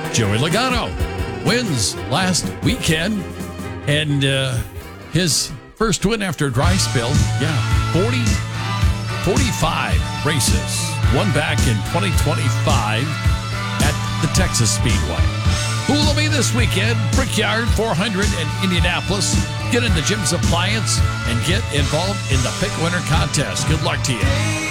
Joey Logano wins last weekend, and his first win after a dry spell. 45 races. One back in 2025 at the Texas Speedway. Who will be this weekend? Brickyard 400 in Indianapolis. Get into Jim's Appliance and get involved in the Pick Winner contest. Good luck to you.